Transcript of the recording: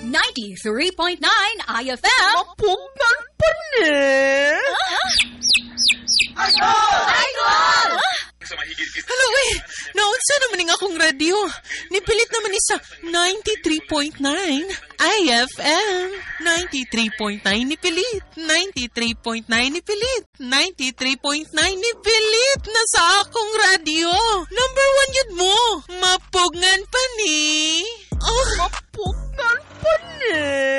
93.9 IFM. Mapugnan pa ni. Idol! Hello, naunsa naman ng akong radio. Nipilit naman ni sa 93.9 IFM. 93.9 nipilit. 93.9 nipilit. 93.9 nipilit na sa akong radio. Number 1 yun mo. Mapugnan pa ni. Oh. Mapugnan pa ni.